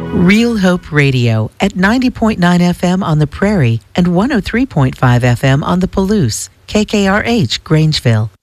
Real Hope Radio at 90.9 FM on the Prairie and 103.5 FM on the Palouse. KKRH, Grangeville.